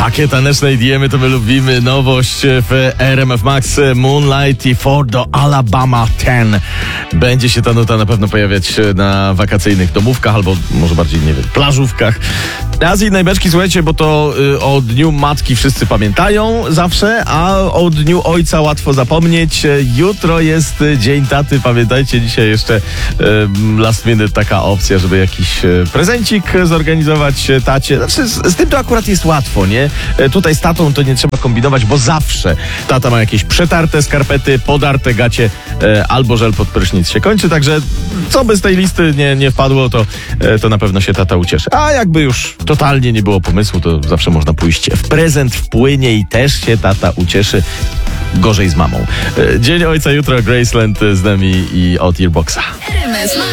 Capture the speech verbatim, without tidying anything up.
Takie taneczne I D M-y to my lubimy. Nowość w R M F Max, Moonlight i For the Alabama dziesięć. Będzie się ta nuta na pewno pojawiać na wakacyjnych domówkach albo może bardziej, nie wiem, plażówkach. A z innej beczki, słuchajcie, bo to y, o Dniu Matki wszyscy pamiętają zawsze, a o Dniu Ojca łatwo zapomnieć. Jutro jest Dzień Taty, pamiętajcie, dzisiaj jeszcze y, last minute taka opcja, żeby jakiś y, prezencik zorganizować tacie. Znaczy z, z tym to akurat jest łatwo, nie? Y, tutaj z tatą to nie trzeba kombinować, bo zawsze tata ma jakieś przetarte skarpety, podarte gacie y, albo żel pod prysznic się kończy, także co by z tej listy nie, nie wpadło, to, y, to na pewno się tata ucieszy. A jakby już totalnie nie było pomysłu, to zawsze można pójść w prezent, wpłynie i też się tata ucieszy. Gorzej z mamą. Dzień Ojca jutro, Graceland z nami i od Earboxa.